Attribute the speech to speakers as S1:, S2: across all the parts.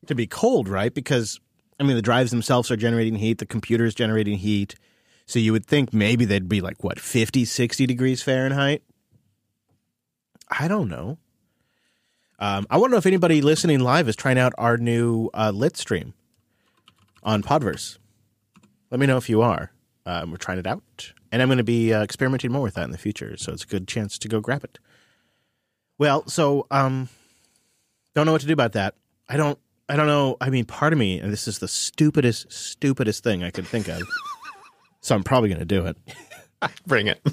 S1: to be cold, right? Because, I mean, the drives themselves are generating heat. The computer's generating heat. So you would think maybe they'd be like, what, 50, 60 degrees Fahrenheit? I don't know. I want to know if anybody listening live is trying out our new lit stream on Podverse. Let me know if you are. We're trying it out. And I'm going to be experimenting more with that in the future. So it's a good chance to go grab it. Well, so don't know what to do about that. I don't know. I mean, part of me, and this is the stupidest thing I could think of. So I'm probably going to do it.
S2: Bring it.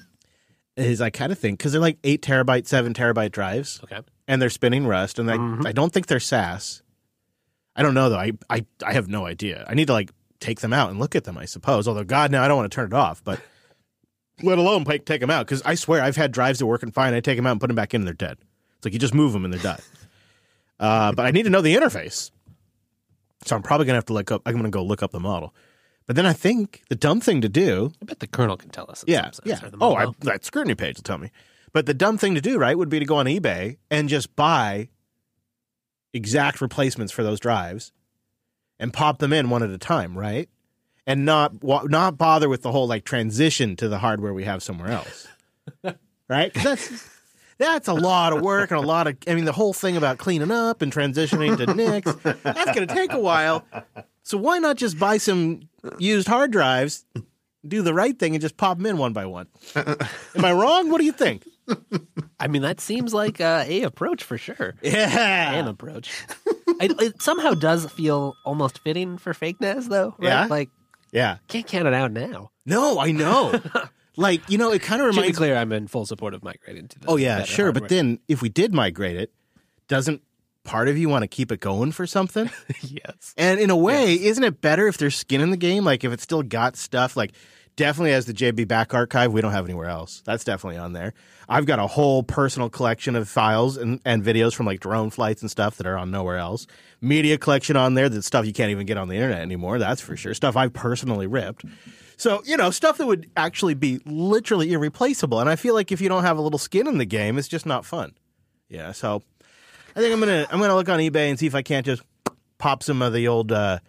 S1: Is I kind of think, because they're like 8 terabyte, 7 terabyte drives.
S3: Okay.
S1: And they're spinning Rust, and I don't think they're SAS. I don't know, though. I have no idea. I need to, like, take them out and look at them, I suppose. Although, God, now I don't want to turn it off, but let alone take them out. Because I swear, I've had drives that are working fine. I take them out and put them back in, and they're dead. It's like you just move them, and they're dead. But I need to know the interface. So I'm probably going to have to I'm going to go look up the model. But then I think the dumb thing to do...
S3: I bet the kernel can tell us.
S1: Yeah. That scrutiny page will tell me. But the dumb thing to do, right, would be to go on eBay and just buy exact replacements for those drives and pop them in one at a time, right? And not bother with the whole, like, transition to the hardware we have somewhere else. Right? 'Cause that's a lot of work and the whole thing about cleaning up and transitioning to NICs, that's going to take a while. So why not just buy some used hard drives, do the right thing, and just pop them in one by one? Am I wrong? What do you think?
S3: I mean, that seems like a approach for sure.
S1: Yeah.
S3: An approach. It somehow does feel almost fitting for fake NAS, though. Right?
S1: Yeah?
S3: Like,
S1: Yeah.
S3: can't count it out now.
S1: No, I know. Like, it kind of
S3: To be
S1: reminds
S3: clear, I'm in full support of migrating to the
S1: Oh, yeah,
S3: better
S1: sure.
S3: hardware.
S1: But then if we did migrate it, doesn't part of you want to keep it going for something?
S3: Yes.
S1: And in a way, isn't it better if there's skin in the game? Like, if it's still got stuff, like, definitely as the JB back archive, we don't have anywhere else. That's definitely on there. I've got a whole personal collection of files and videos from, like, drone flights and stuff that are on nowhere else. Media collection on there, that's stuff you can't even get on the internet anymore, that's for sure. Stuff I've personally ripped. So, stuff that would actually be literally irreplaceable. And I feel like if you don't have a little skin in the game, it's just not fun. Yeah, so I think I'm gonna look on eBay and see if I can't just pop some of the old,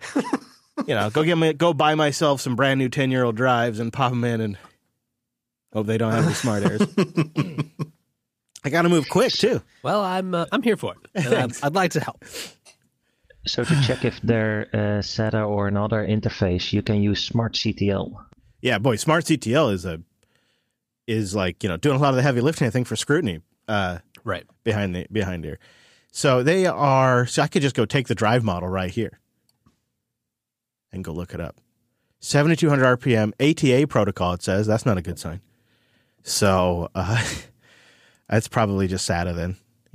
S1: go buy myself some brand new 10-year-old drives and pop them in and hope they don't have the smart airs. I got to move quick too.
S3: Well, I'm here for it. And I'd like to help.
S4: So to check if they're SATA or another interface, you can use SmartCTL.
S1: Yeah, boy, SmartCTL is like doing a lot of the heavy lifting, I think, for scrutiny.
S3: Right
S1: behind here. So they are. So I could just go take the drive model right here and go look it up. 7,200 RPM ATA protocol. It says that's not a good sign. So that's probably just SATA then.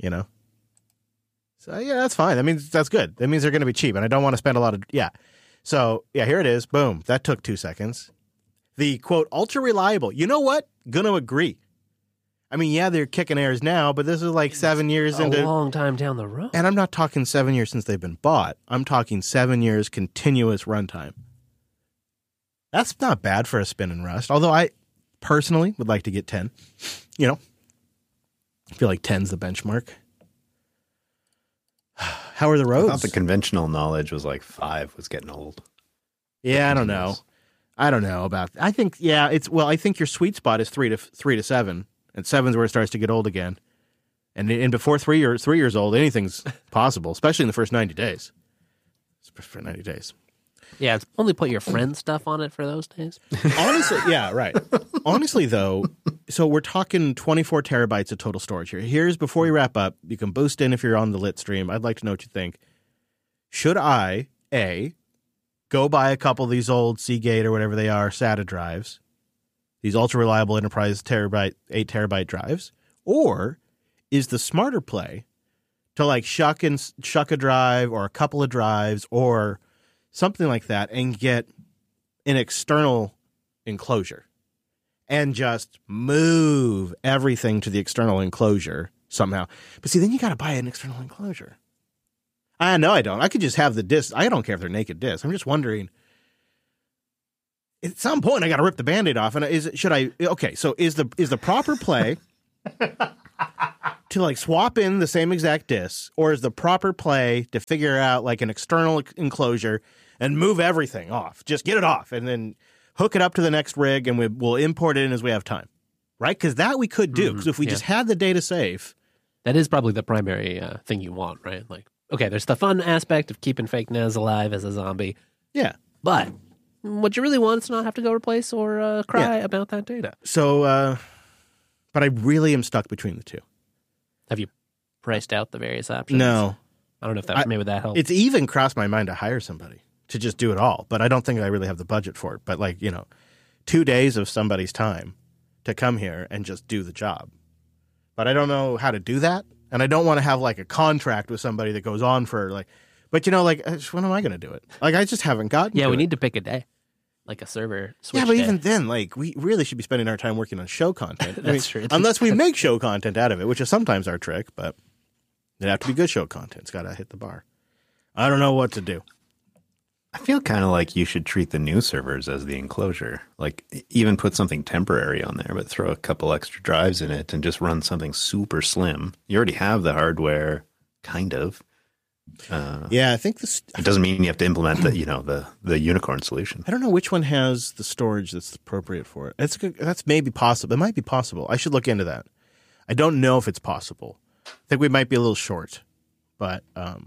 S1: So yeah, that's fine. That means that's good. That means they're going to be cheap, and I don't want to spend a lot of So yeah, here it is. Boom. That took 2 seconds. The quote ultra reliable. You know what? Gonna agree. I mean, yeah, they're kicking airs now, but this is like 7 years into
S3: a long time down the road.
S1: And I'm not talking 7 years since they've been bought. I'm talking 7 years continuous runtime. That's not bad for a spin in Rust. Although I personally would like to get 10. I feel like 10's the benchmark. How are the roads?
S2: I thought the conventional knowledge was like 5 was getting old.
S1: Yeah, I don't know. I don't know about. I think I think your sweet spot is 3 to 7, and 7's where it starts to get old again. And before 3 years old, anything's possible, especially in the first 90 days. For 90 days.
S3: Yeah, it's only put your friend stuff on it for those days.
S1: Honestly, yeah, right. Honestly, though, so we're talking 24 terabytes of total storage here. Here's, before we wrap up, you can boost in if you're on the lit stream. I'd like to know what you think. Should I, A, go buy a couple of these old Seagate or whatever they are, SATA drives, these ultra-reliable enterprise 8 terabyte drives, or is the smarter play to like shuck a drive or a couple of drives or something like that and get an external enclosure and just move everything to the external enclosure somehow? But see, then you got to buy an external enclosure. No, I don't. I could just have the discs. I don't care if they're naked discs. I'm just wondering, at some point I got to rip the Band-Aid off. And so is the proper play to like swap in the same exact disks, or is the proper play to figure out like an external enclosure and move everything off? Just get it off and then hook it up to the next rig, and we'll import it in as we have time, right? Because that we could do. Because if we just had the data safe,
S3: that is probably the primary thing you want, right? Like, okay, there's the fun aspect of keeping fake Naz alive as a zombie.
S1: yeah.
S3: But what you really want is to not have to go replace or cry about that data.
S1: So, but I really am stuck between the two.
S3: Have you priced out the various options?
S1: No.
S3: I don't know if that maybe that helps.
S1: It's even crossed my mind to hire somebody to just do it all, but I don't think I really have the budget for it. But like, 2 days of somebody's time to come here and just do the job. But I don't know how to do that. And I don't want to have like a contract with somebody that goes on for like, but when am I going to do it? Like, I just haven't gotten to
S3: we
S1: it.
S3: need to pick a day, like a server switch
S1: Yeah, but
S3: day.
S1: even then, like, we really should be spending our time working on show content.
S3: That's true.
S1: Unless we make show content out of it, which is sometimes our trick, but it'd have to be good show content. It's got to hit the bar. I don't know what to do.
S2: I feel kind of like you should treat the new servers as the enclosure. Like, even put something temporary on there, but throw a couple extra drives in it and just run something super slim. You already have the hardware, kind of.
S1: Yeah, I think this.
S2: It doesn't mean you have to implement the unicorn solution.
S1: I don't know which one has the storage that's appropriate for it. That's maybe possible. It might be possible. I should look into that. I don't know if it's possible. I think we might be a little short, but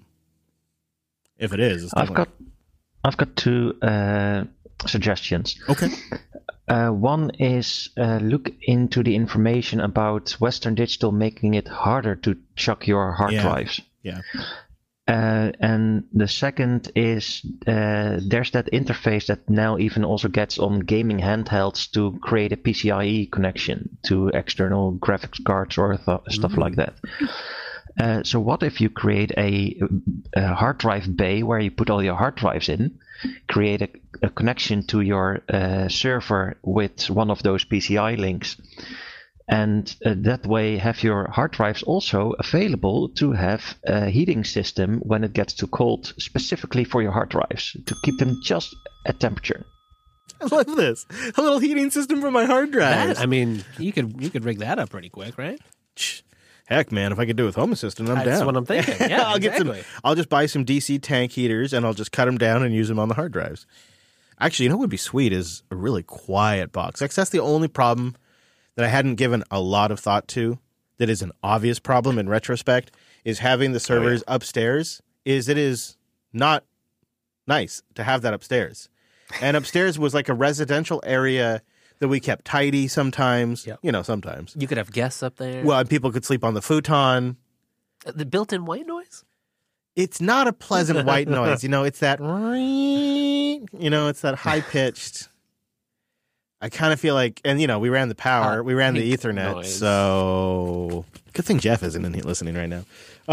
S1: if it is, it's
S4: I've got two suggestions.
S1: Okay.
S4: One is look into the information about Western Digital making it harder to chuck your hard drives.
S1: Yeah.
S4: And the second is there's that interface that now even also gets on gaming handhelds to create a PCIe connection to external graphics cards or stuff like that. So what if you create a hard drive bay where you put all your hard drives in, create a connection to your server with one of those PCI links, and that way have your hard drives also available to have a heating system when it gets too cold, specifically for your hard drives, to keep them just at temperature.
S1: I love this. A little heating system for my hard drives.
S3: You could rig that up pretty quick, right?
S1: Heck, man, if I could do it with Home Assistant, I'm down.
S3: That's what I'm thinking. Yeah,
S1: I'll just buy some DC tank heaters and I'll just cut them down and use them on the hard drives. Actually, what would be sweet is a really quiet box. That's the only problem that I hadn't given a lot of thought to, that is an obvious problem in retrospect, is having the servers upstairs. It is not nice to have that upstairs. And upstairs was like a residential area that we kept tidy sometimes. Yep. Sometimes.
S3: You could have guests up there.
S1: Well, and people could sleep on the futon.
S3: The built-in white noise?
S1: It's not a pleasant white noise. It's that, it's that high-pitched. I kind of feel like, and we ran the power, we ran the Ethernet,
S3: noise.
S1: So good thing Jeff isn't in here listening right now.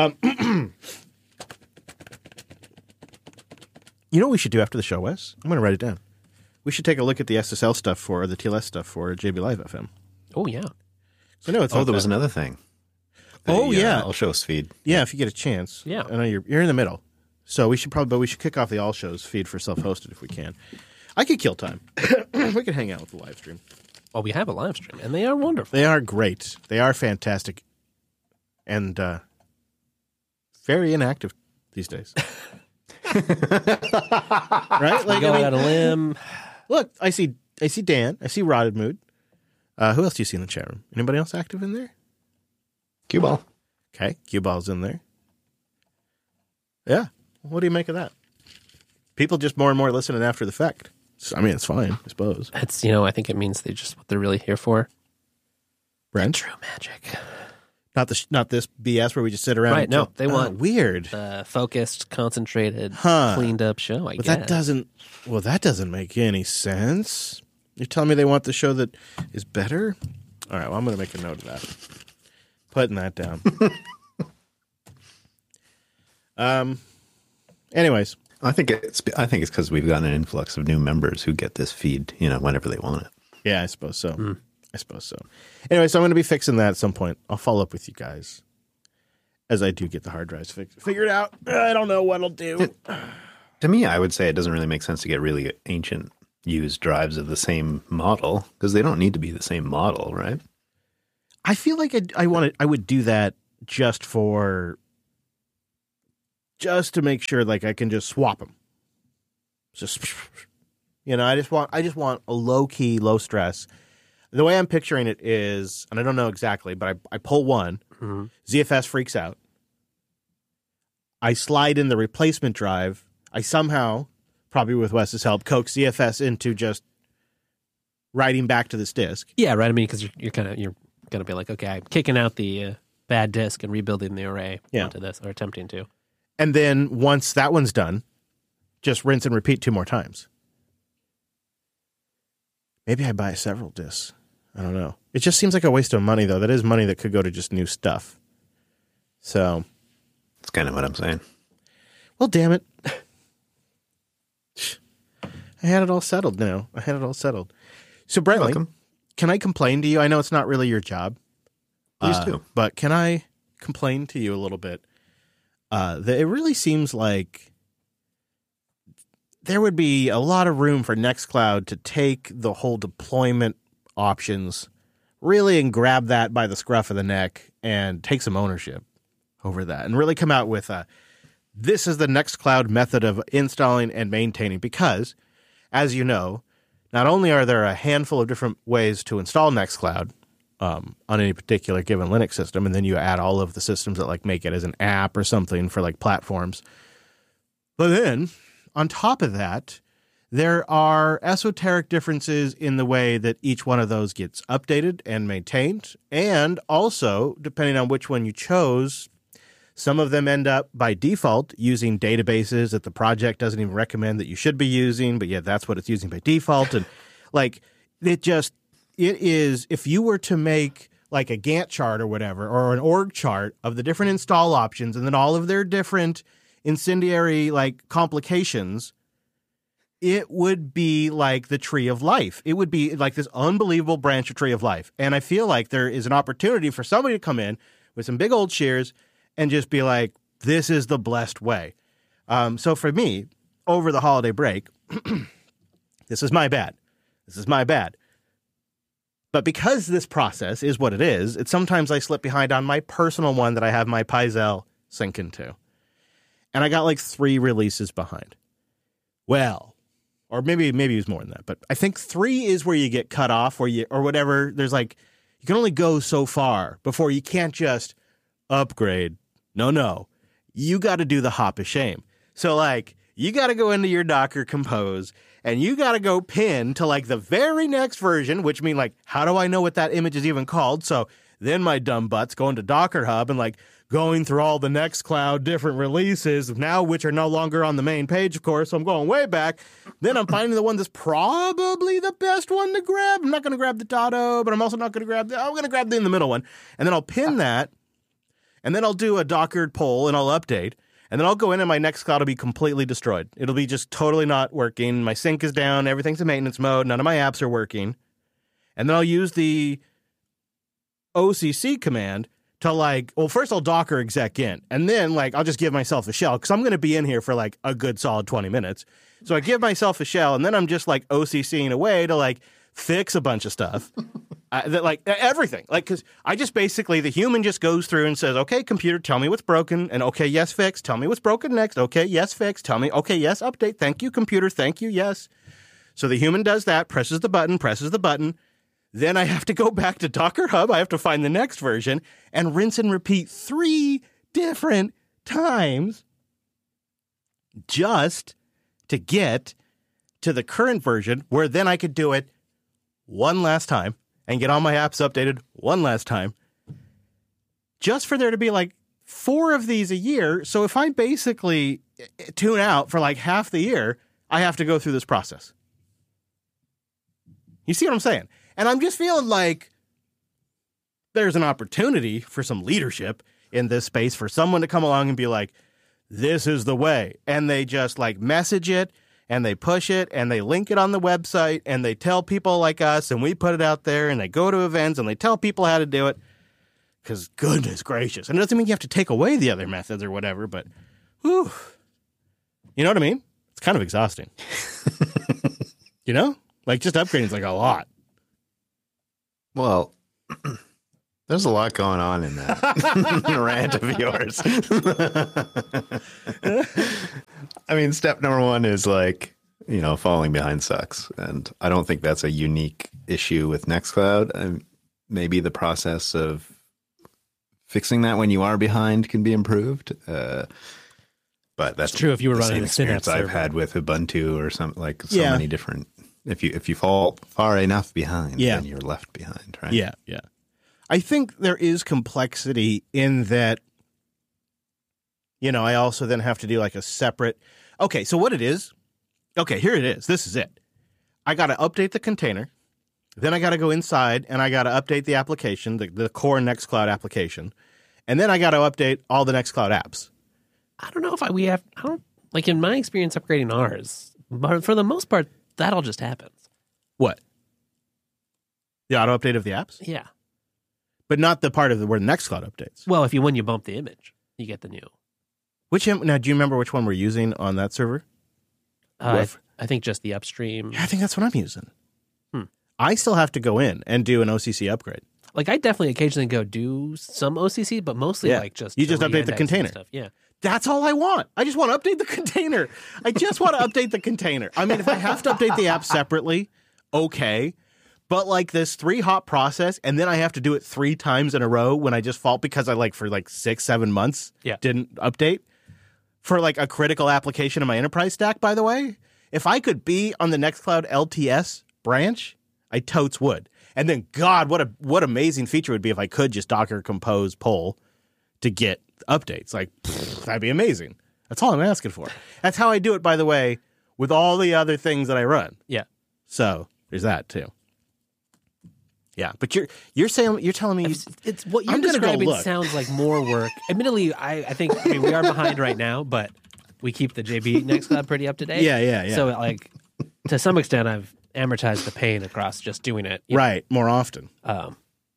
S1: You know what we should do after the show, Wes? I'm going to write it down. We should take a look at the SSL stuff or the TLS stuff for JB Live FM.
S3: Oh, yeah.
S1: So no, it's
S2: there was another thing. All shows feed.
S1: Yeah, if you get a chance.
S3: Yeah.
S1: I know you're in the middle. So we should kick off the all shows feed for self-hosted if we can. I could kill time. We could hang out with the live stream.
S3: Well, we have a live stream, and they are wonderful.
S1: They are great. They are fantastic. And very inactive these days. Right?
S3: Like, going out a limb.
S1: Look, I see Dan. I see Rotted Mood. Who else do you see in the chat room? Anybody else active in there?
S2: Cue ball.
S1: Okay, cue ball's in there. Yeah. What do you make of that? People just more and more listening after the fact. It's fine, I suppose.
S3: It's, I think it means what they're really here for.
S1: Brent?
S3: True magic.
S1: Not this BS where we just sit around.
S3: Right, no, they want
S1: weird.
S3: Focused, concentrated, cleaned up show, I guess.
S1: That doesn't make any sense. You're telling me they want the show that is better? All right, well, I'm going to make a note of that. Putting that down. Anyways.
S2: I think it's because we've gotten an influx of new members who get this feed, whenever they want it.
S1: Yeah, I suppose so. I suppose so. Anyway, so I'm going to be fixing that at some point. I'll follow up with you guys as I do get the hard drives figured out. I don't know what I'll do.
S2: To me, I would say it doesn't really make sense to get really ancient used drives of the same model because they don't need to be the same model, right?
S1: I feel like I would do that just to make sure like I can just swap them. Just, I just want a low key, low stress. The way I'm picturing it is, and I don't know exactly, but I pull one, ZFS freaks out. I slide in the replacement drive. I somehow, probably with Wes's help, coax ZFS into just writing back to this disk.
S3: Yeah, right. I mean, because you're gonna be like, okay, I'm kicking out the bad disk and rebuilding the array onto this, or attempting to.
S1: And then once that one's done, just rinse and repeat 2 more times. Maybe I buy several disks. I don't know. It just seems like a waste of money, though. That is money that could go to just new stuff. So
S2: that's kind of what I'm saying.
S1: Well, damn it. I had it all settled now. So, Brentley, can I complain to you? I know it's not really your job.
S2: Please do.
S1: But can I complain to you a little bit? That it really seems like there would be a lot of room for Nextcloud to take the whole deployment options really and grab that by the scruff of the neck and take some ownership over that and really come out with this is the Nextcloud method of installing and maintaining, because as you know, not only are there a handful of different ways to install Nextcloud on any particular given Linux system, and then you add all of the systems that like make it as an app or something for like platforms. But then on top of that, there are esoteric differences in the way that each one of those gets updated and maintained. And also, depending on which one you chose, some of them end up by default using databases that the project doesn't even recommend that you should be using, but yet that's what it's using by default. And like it is, if you were to make like a Gantt chart or whatever, or an org chart of the different install options and then all of their different incendiary like complications, it would be like the tree of life. It would be like this unbelievable branch of tree of life. And I feel like there is an opportunity for somebody to come in with some big old shears and just be like, this is the blessed way. So for me, over the holiday break, this is my bad. But because this process is what it is, sometimes I slip behind on my personal one that I have my Pizel sync into. And I got like 3 releases behind. Well, or maybe it was more than that, but I think 3 is where you get cut off or whatever. There's like, you can only go so far before you can't just upgrade. No. You got to do the hop of shame. So like, you got to go into your Docker Compose and you got to go pin to like the very next version, which means like, how do I know what that image is even called? So then my dumb butt's going to Docker Hub and like going through all the Nextcloud different releases now, which are no longer on the main page, of course. So I'm going way back. Then I'm finding the one that's probably the best one to grab. I'm not going to grab the Toto, but I'm also not going to grab I'm going to grab the in the middle one. And then I'll pin that. And then I'll do a Dockered poll and I'll update. And then I'll go in and my Nextcloud will be completely destroyed. It'll be just totally not working. My sync is down. Everything's in maintenance mode. None of my apps are working. And then I'll use the OCC command to like, well, first I'll Docker exec in. And then like, I'll just give myself a shell because I'm going to be in here for like a good solid 20 minutes. So I give myself a shell and then I'm just like OCCing away to like fix a bunch of stuff. That like everything, like, because I just basically, the human just goes through and says, okay, computer, tell me what's broken. And okay, yes, fix. Tell me what's broken next. Okay, yes, fix. Tell me, okay, yes, update. Thank you, computer. Thank you, yes. So the human does that, presses the button. Then I have to go back to Docker Hub. I have to find the next version and rinse and repeat 3 different times just to get to the current version where then I could do it one last time and get all my apps updated one last time, just for there to be like 4 of these a year. So if I basically tune out for like half the year, I have to go through this process. You see what I'm saying? And I'm just feeling like there's an opportunity for some leadership in this space for someone to come along and be like, this is the way. And they just like message it. And they push it, and they link it on the website, and they tell people like us, and we put it out there, and they go to events, and they tell people how to do it. Because goodness gracious. And it doesn't mean you have to take away the other methods or whatever, but whew. You know what I mean? It's kind of exhausting. You know? Like, just upgrading is like a lot.
S2: Well, There's a lot going on in that rant of yours. I mean, step number one is like, falling behind sucks. And I don't think that's a unique issue with Nextcloud. Maybe the process of fixing that when you are behind can be improved. But that's
S3: true if you were running
S2: the same
S3: a Synapse
S2: experience I've
S3: server.
S2: had with Ubuntu or something, like so many different. If you fall far enough behind, then you're left behind, right?
S1: Yeah, yeah. I think there is complexity in that, I also then have to do like a separate. Okay, so what it is, here it is. This is it. I got to update the container. Then I got to go inside and I got to update the application, the core Nextcloud application. And then I got to update all the Nextcloud apps.
S3: I don't know if I don't, like in my experience upgrading ours, but for the most part, that all just happens.
S1: What? The auto update of the apps?
S3: Yeah.
S1: But not the part of where Nextcloud updates.
S3: Well, when you bump the image, you get the new.
S1: Now, do you remember which one we're using on that server?
S3: I think just the upstream.
S1: Yeah, I think that's what I'm using. I still have to go in and do an OCC upgrade.
S3: Like, I definitely occasionally go do some OCC, but mostly like just...
S1: You just update the container.
S3: Stuff. Yeah.
S1: That's all I want. I just want to update the container. I just want to update the container. I mean, if I have to update the app separately, okay. But like this 3-hop process, and then I have to do it 3 times in a row when I just fault because I for 6-7 months didn't update for like a critical application in my enterprise stack, by the way. If I could be on the Nextcloud LTS branch, I totes would. And then, God, what amazing feature would be if I could just Docker compose pull to get updates. Like, that'd be amazing. That's all I'm asking for. That's how I do it, by the way, with all the other things that I run.
S3: Yeah.
S1: So there's that too. Yeah, but you're telling me
S3: it's what you're describing sounds like more work. Admittedly, I think we are behind right now, but we keep the JB Nextcloud pretty up to date.
S1: Yeah.
S3: So like to some extent, I've amortized the pain across just doing it
S1: more often.
S3: But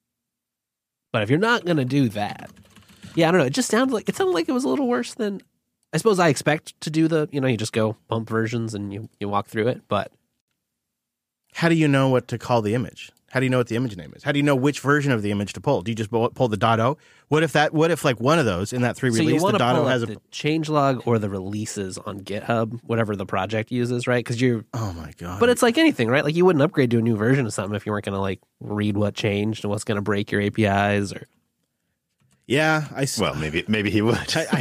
S3: if you're not going to do that, I don't know. It sounded like it was a little worse than I suppose I expect to do you just go bump versions and you walk through it. But
S1: how do you know what to call the image? How do you know what the image name is? How do you know which version of the image to pull? Do you just pull the .o? What if like one of those in that 3 release, the .o has
S3: the changelog or the releases on GitHub, whatever the project uses, right? Because
S1: oh my God.
S3: But it's like anything, right? Like you wouldn't upgrade to a new version of something if you weren't going to like read what changed and what's going to break your APIs or.
S1: Yeah,
S2: well, maybe he would.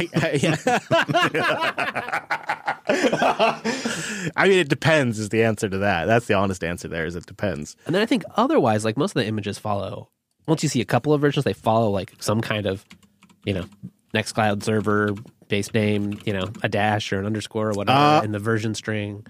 S1: I mean, it depends is the answer to that. That's the honest answer there is it depends.
S3: And then I think otherwise, like most of the images follow, once you see a couple of versions, they follow like some kind of, Nextcloud server base name, a dash or an underscore or whatever in the version string.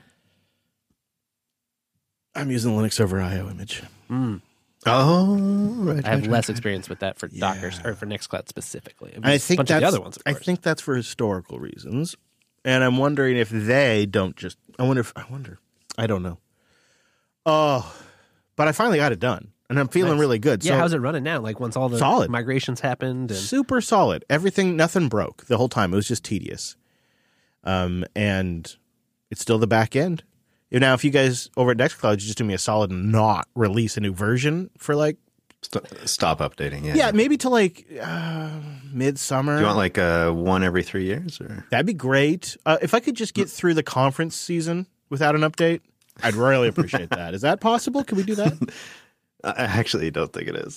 S1: I'm using Linux Server IO image.
S2: Oh, right.
S3: I have less experience with that for Docker or for Nextcloud specifically.
S1: I think
S3: that's the other ones. Of course.
S1: I think that's for historical reasons, and I'm wondering if they don't just. I wonder. I don't know. Oh, but I finally got it done, and I'm feeling really good.
S3: Yeah,
S1: so,
S3: how's it running now? Like once all the
S1: solid
S3: migrations happened, and...
S1: super solid. Nothing broke the whole time. It was just tedious, and it's still the back end. Now, if you guys over at Nextcloud, you just do me a solid and not release a new version for like...
S2: Stop updating, yeah.
S1: Yeah, maybe to like midsummer.
S2: Do you want like one every 3 years? Or
S1: that'd be great. If I could just get through the conference season without an update, I'd really appreciate that. Is that possible? Can we do that?
S2: I actually don't think it is.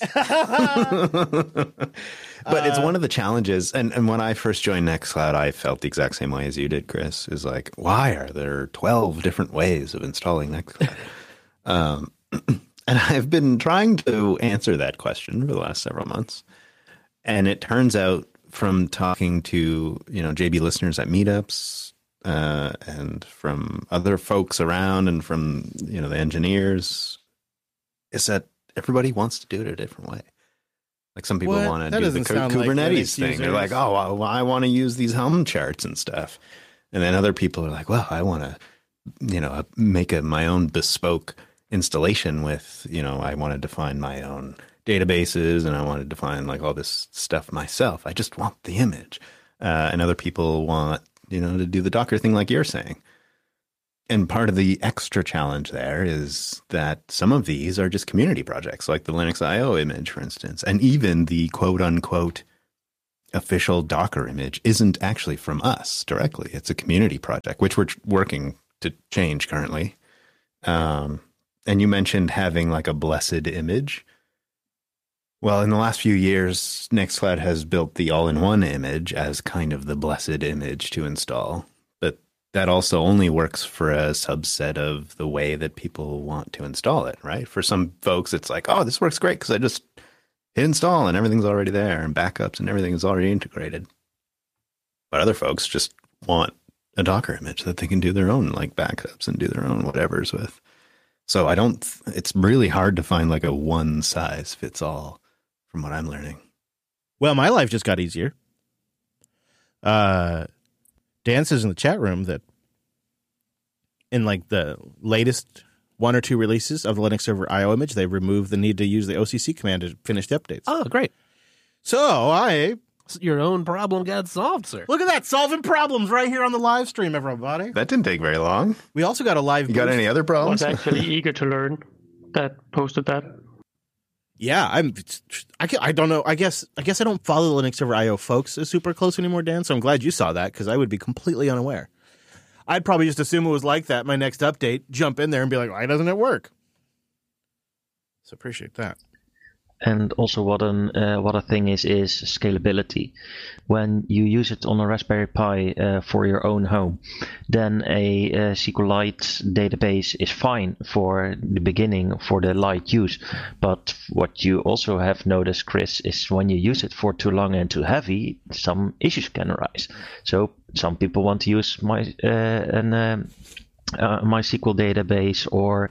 S2: But it's one of the challenges. And when I first joined Nextcloud, I felt the exact same way as you did, Chris. Is like, why are there 12 different ways of installing Nextcloud? And I've been trying to answer that question for the last several months. And it turns out from talking to, JB listeners at meetups and from other folks around and from, the engineers, is that everybody wants to do it a different way. Like some people want to do the Kubernetes thing. They're like, oh, well, I want to use these Helm charts and stuff. And then other people are like, well, I want to, make my own bespoke installation with, I want to define my own databases and I want to define like all this stuff myself. I just want the image. And other people want, to do the Docker thing like you're saying. And part of the extra challenge there is that some of these are just community projects, like the Linux IO image, for instance. And even the quote unquote official Docker image isn't actually from us directly. It's a community project, which we're working to change currently. And you mentioned having like a blessed image. Well, in the last few years, Nextcloud has built the all-in-one image as kind of the blessed image to install. But that also only works for a subset of the way that people want to install it, right? For some folks, it's like, oh, this works great because I just hit install and everything's already there and backups and everything is already integrated. But other folks just want a Docker image that they can do their own like backups and do their own whatevers with. So it's really hard to find like a one size fits all from what I'm learning.
S1: Well, my life just got easier. Dan says in the chat room that in like the latest 1 or 2 releases of the Linux Server IO image, they removed the need to use the OCC command to finish the updates.
S3: Oh, great.
S1: So
S3: Your own problem got solved, sir.
S1: look at that, solving problems right here on the live stream, everybody.
S2: That didn't take very long.
S1: We also got a live
S2: You got
S1: boost.
S2: any other
S5: Was
S2: problems?
S5: actually eager to learn that posted that.
S1: Yeah, I don't know. I guess I don't follow the Linux Server IO folks super close anymore, Dan. So I'm glad you saw that because I would be completely unaware. I'd probably just assume it was like that. My next update, jump in there and be like, why doesn't it work? So appreciate that.
S4: And also what a thing is scalability. When you use it on a Raspberry Pi for your own home, then a SQLite database is fine for the beginning for the light use. But what you also have noticed, Chris, is when you use it for too long and too heavy, some issues can arise. So some people want to use MySQL database or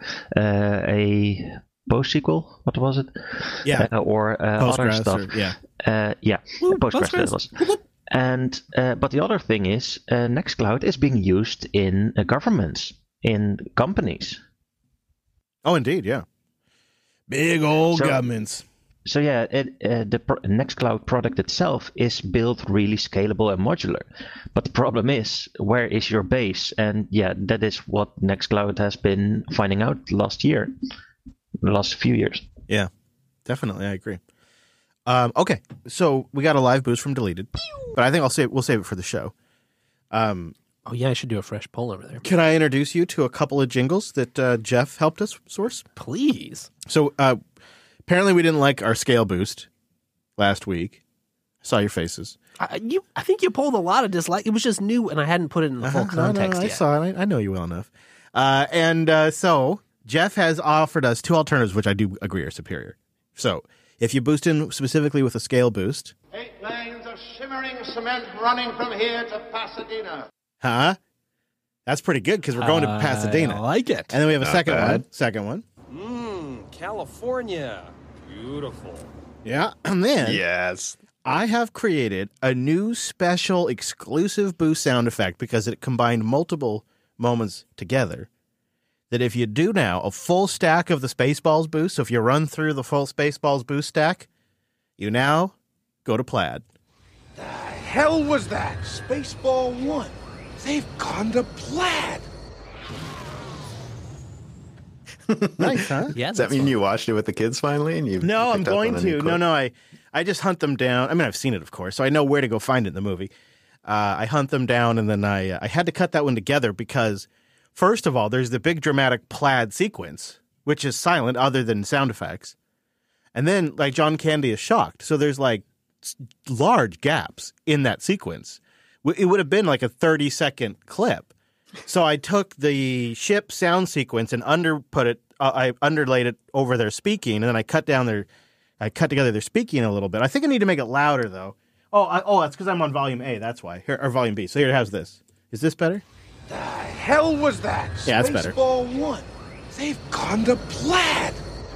S4: a PostSQL, what was it?
S1: Yeah.
S4: Or other
S1: Postgres
S4: stuff. Postgres that was. And but the other thing is, Nextcloud is being used in governments, in companies.
S1: Oh, indeed, yeah. Big old
S4: So-
S1: governments.
S4: So yeah, the Nextcloud product itself is built really scalable and modular. But the problem is, where is your base? And yeah, that is what Nextcloud has been finding out the last few years.
S1: Yeah, definitely. I agree. Okay, so we got a live boost from Deleted, but I think we'll save it for the show.
S3: Oh, yeah, I should do a fresh poll over there.
S1: Can I introduce you to a couple of jingles that Jeff helped us source?
S3: Please.
S1: So apparently we didn't like our scale boost last week. I saw your faces.
S3: I think you pulled a lot of dislike. It was just new, and I hadn't put it in the full context
S1: I
S3: yet.
S1: saw it. I know you well enough. So Jeff has offered us 2 alternatives, which I do agree are superior. So if you boost in specifically with a scale boost.
S6: 8 lanes of shimmering cement running from here to Pasadena.
S1: Huh? That's pretty good because we're going to Pasadena.
S3: I like it.
S1: And then we have a
S2: Not
S1: second
S2: bad.
S1: one. Second one.
S7: California. Beautiful.
S1: Yeah. And then
S2: Yes.
S1: I have created a new special exclusive boost sound effect because it combined multiple moments together. That if you do now a full stack of the Spaceballs boost, so if you run through the full Spaceballs boost stack, you now go to Plaid.
S6: Hell was that? Spaceball 1. They've gone to Plaid.
S1: Nice, huh?
S3: Yeah,
S2: Does that mean you watched it with the kids finally? And you
S1: No, I'm
S2: picked up
S1: going
S2: on a new
S1: to.
S2: clip?
S1: No, I just hunt them down. I mean, I've seen it, of course, so I know where to go find it in the movie. I hunt them down, and then I had to cut that one together because, first of all, there's the big dramatic Plaid sequence, which is silent other than sound effects. And then, like, John Candy is shocked. So there's, like, large gaps in that sequence. It would have been like a 30-second clip. So I took the ship sound sequence and I underlaid it over their speaking, and then I cut together their speaking a little bit. I think I need to make it louder though. That's because I'm on volume A. That's why. Or volume B. So here it has this. Is this better?
S6: Hell was that?
S1: Yeah, that's better.
S6: Spaceball 1. They've gone to Plaid.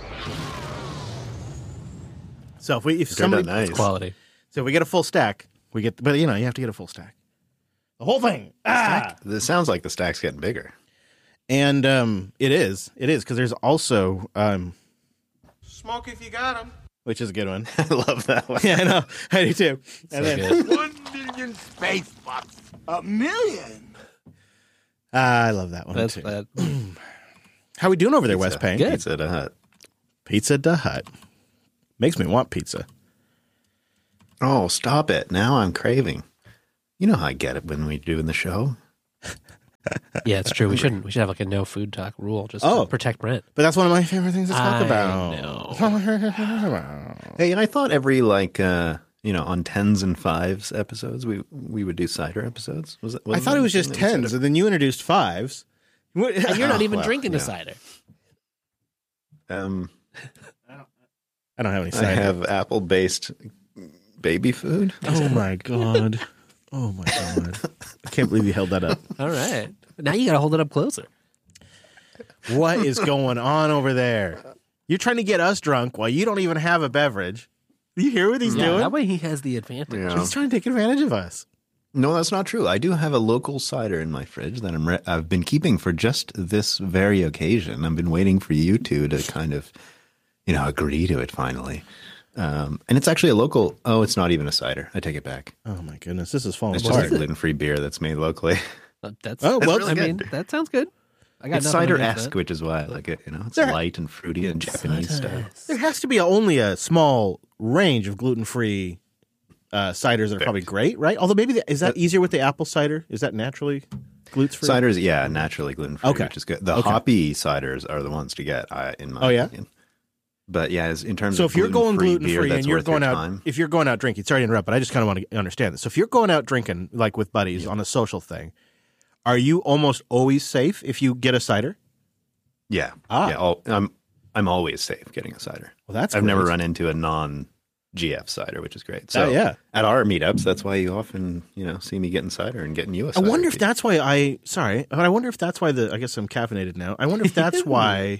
S1: So if
S2: Turned
S1: somebody,
S2: out nice.
S3: quality.
S1: so if we get a full stack, but you have to get a full stack. The whole thing.
S2: This sounds like the stack's getting bigger.
S1: And it is because there's also
S6: Smoke if you got 'em.
S1: which is a good one.
S2: I love that one.
S1: Yeah, I know. I do too. And then
S6: 1 million space bucks. 1 million?
S1: I love that one
S3: That's
S1: too.
S3: that.
S1: How we doing over there, West Payne?
S3: Good.
S2: Pizza at a Hut.
S1: Pizza da Hut. Makes me want pizza.
S2: Oh, stop it. Now I'm craving. You know how I get it when we're doing the show.
S3: Yeah, it's true. We should have like a no food talk rule just
S1: Oh.
S3: to protect Brent.
S1: But that's one of my favorite things to talk
S3: I
S1: about.
S3: know.
S2: Hey, I thought every on 10s and 5s episodes we would do cider episodes.
S1: I thought it was just 10s, and then you introduced 5s.
S3: And you're not even
S2: well,
S3: drinking the
S2: yeah.
S3: cider.
S1: I don't have any
S2: I
S1: cider.
S2: have apple-based baby food.
S1: Oh my god. Oh my god. I can't believe you held that up.
S3: All right. Now you got to hold it up closer.
S1: What is going on over there? You're trying to get us drunk while you don't even have a beverage. You hear what he's
S3: Yeah,
S1: doing?
S3: that way he has the advantage.
S2: Yeah.
S1: He's trying to take advantage of us.
S2: No, that's not true. I do have a local cider in my fridge that I've been keeping for just this very occasion. I've been waiting for you two to kind of, agree to it finally. And it's actually a local. Oh, it's not even a cider. I take it back.
S1: Oh my goodness, this is falling
S2: It's just
S1: apart.
S2: a gluten-free beer that's made locally.
S3: That's
S1: Oh, well,
S3: I mean, that sounds good. I got
S2: It's
S3: nothing against
S2: cider-esque,
S3: that.
S2: which is why I like it. It's
S1: There-
S2: light and fruity and Japanese style.
S1: There has to be only a small range of gluten-free ciders that are probably great, right? Although maybe is that easier with the apple cider? Is that naturally gluten-free?
S2: Ciders, yeah, naturally gluten-free,
S1: Okay.
S2: which is good. The
S1: Okay.
S2: hoppy ciders are the ones to get, in my
S1: Oh, yeah?
S2: opinion. But yeah, in terms
S1: So
S2: of
S1: if you're going
S2: beer
S1: gluten-free
S2: that's
S1: and you're
S2: worth your
S1: going out,
S2: time,
S1: if you're going out drinking, sorry to interrupt, but I just kind of want to understand this. So if you're going out drinking, like with buddies on a social thing, are you almost always safe if you get a cider?
S2: yeah,
S1: Ah.
S2: yeah, I'm always safe getting a cider.
S1: Well, that's
S2: I've never
S1: great.
S2: run into a non-GF cider, which is great. So
S1: Oh, yeah.
S2: at our meetups, that's why you often see me getting cider and getting you a
S1: I
S2: cider.
S1: wonder if that's why I wonder if that's why I guess I'm caffeinated now. I wonder if that's why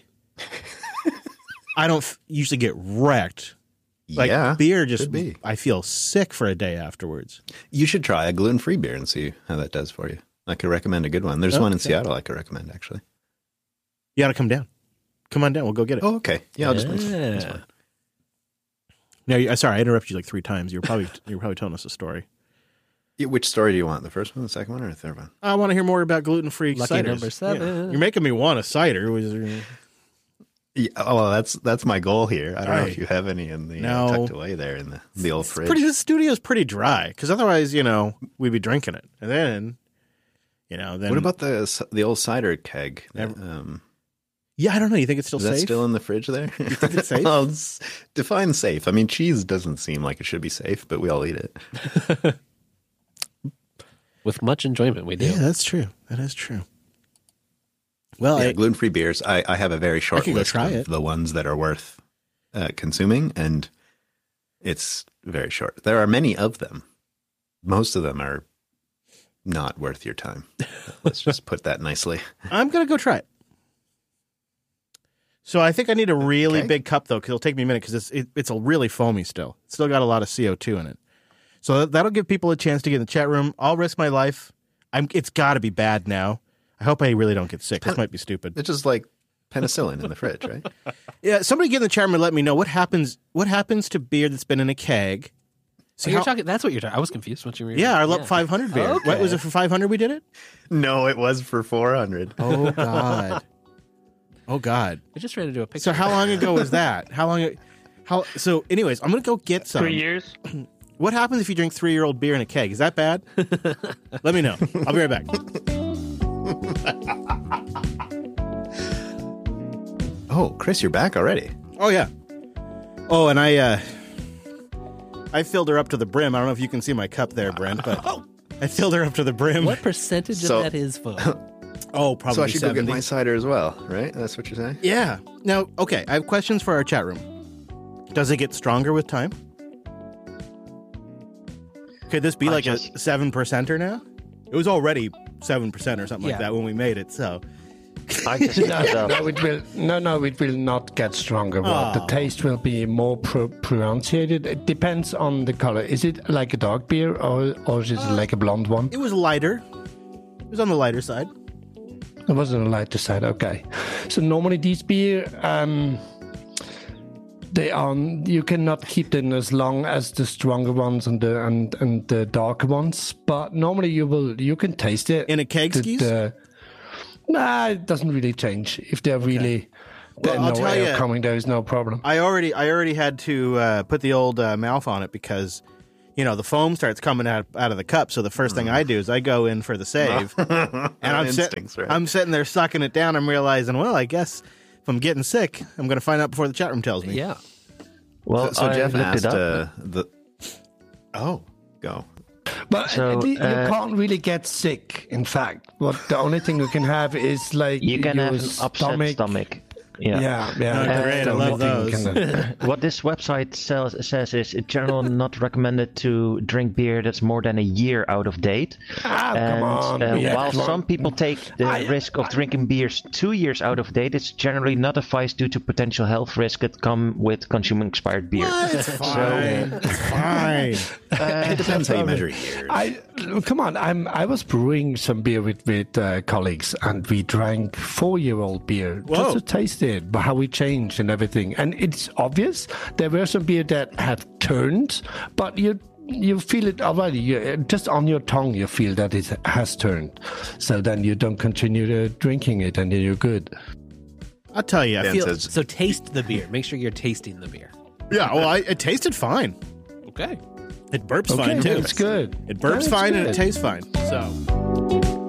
S1: I don't usually get wrecked. Like
S2: yeah,
S1: beer just
S2: could be.
S1: I feel sick for a day afterwards.
S2: You should try a gluten-free beer and see how that does for you. I could recommend a good one. There's one in Seattle I could recommend, actually.
S1: You got to come down. Come on down. We'll go get it.
S2: Oh, okay. Yeah, I'll just that's
S3: Yeah.
S2: fine.
S1: No, sorry, I interrupted you like 3 times. You were probably telling us a story.
S2: Yeah, which story do you want? The first one, the second one, or the third one?
S1: I want to hear more about gluten-free
S3: Lucky
S1: ciders.
S3: number 7.
S1: Yeah. You're making me want a cider.
S2: Yeah, well, that's my goal here. I don't know
S1: Right.
S2: if you have any in the
S1: No.
S2: tucked away there in the old fridge.
S1: The studio's pretty dry because otherwise, we'd be drinking it. And then, then
S2: What about the old cider keg?
S1: Yeah, I don't know. You think it's still
S2: Is that
S1: safe?
S2: still in the fridge there? You
S1: think it's safe?
S2: Well, define safe. I mean, cheese doesn't seem like it should be safe, but we all eat it.
S3: With much enjoyment, we do.
S1: Yeah, that's true. That is true. Well,
S2: Yeah, gluten-free beers. I have a very short
S1: can go
S2: list
S1: try
S2: of
S1: it.
S2: the ones that are worth consuming, and it's very short. There are many of them. Most of them are not worth your time. Let's just put that nicely.
S1: I'm going to go try it. So I think I need a really
S2: Okay.
S1: big cup, though, because it'll take me a minute because it's a really foamy still. It's still got a lot of CO2 in it. So that'll give people a chance to get in the chat room. I'll risk my life. It's got to be bad now. I hope I really don't get sick. This might be stupid.
S2: It's just like penicillin in the fridge, right?
S1: Yeah, somebody get in the chat room and let me know what happens to beer that's been in a keg.
S3: So you're talking. That's what you're talking. I was confused what you were.
S1: Yeah, our LUP 500 beer.
S3: Okay.
S1: What was it for 500 we did it?
S2: No, it was for 400.
S1: Oh, God. Oh, God.
S3: I just ran into a picture.
S1: So how long ago was that? So anyways, I'm going to go get some.
S5: 3 years.
S1: What happens if you drink 3-year-old beer in a keg? Is that bad? Let me know. I'll be right back.
S2: Oh, Chris, you're back already.
S1: Oh, yeah. Oh, and I filled her up to the brim. I don't know if you can see my cup there, Brent, but I filled her up to the brim.
S3: What percentage
S2: So-
S3: of that is folks?
S1: Oh, probably
S2: So I should
S1: 70.
S2: go get my cider as well, right? That's what you're saying?
S1: Yeah. Now, okay, I have questions for our chat room. Does it get stronger with time? Could this be like a 7%er now? It was already 7% or something like
S3: Yeah.
S1: that when we made it, so.
S4: I just
S7: No, it will. No, it will not get stronger. Well, the taste will be more pronunciated. It depends on the color. Is it like a dark beer or is it like a blonde one?
S1: It was lighter. It was on the lighter side.
S7: It was on the lighter side. Okay. So normally these beer, they are. You cannot keep them as long as the stronger ones and the darker ones. But normally you can taste it
S1: In a keg skis?
S7: Nah, it doesn't really change. If they're really
S1: Well, I'll
S7: no
S1: tell
S7: air
S1: you-
S7: coming, there is no problem.
S1: I already had to put the old mouth on it because, the foam starts coming out of the cup. So the first thing I do is I go in for the save, and
S2: Instincts, right?
S1: I'm sitting there sucking it down. I'm realizing, well, I guess if I'm getting sick, I'm going to find out before the chat room tells me.
S3: Yeah.
S4: Well,
S2: So
S4: I
S2: Jeff
S4: looked
S2: asked
S4: it up.
S1: Oh,
S2: go.
S7: But
S4: So,
S7: you can't really get sick. In fact, the only thing you can have is like
S4: You can
S7: your
S4: have an upset stomach. Yeah.
S7: Yeah,
S1: Oh,
S7: that's
S1: great,
S7: the
S1: I
S7: only
S1: love
S7: thing you
S1: those.
S7: can-
S4: What this website says is in general not recommended to drink beer that's more than a year out of date.
S7: come on. Yeah,
S4: While
S7: come on.
S4: some people take the risk of drinking beers 2 years out of date, it's generally not advised due to potential health risks that come with consuming expired beer.
S1: it's fine. It's fine.
S2: It depends how you measure years.
S7: Come on, I was brewing some beer with colleagues, and we drank 4-year-old beer
S1: Whoa.
S7: just to taste it, but how we changed and everything. And it's obvious there were some beer that have turned, but you feel it already. Just on your tongue, you feel that it has turned. So then you don't continue drinking it, and then you're good.
S1: I'll tell you, I
S2: Dan
S1: feel.
S2: says-
S3: So taste the beer. Make sure you're tasting the beer.
S1: Yeah, well, it tasted fine.
S3: Okay.
S1: It burps
S7: Okay,
S1: fine too.
S7: it's good.
S1: It burps
S7: That's
S1: fine and it
S7: good.
S1: tastes fine. So.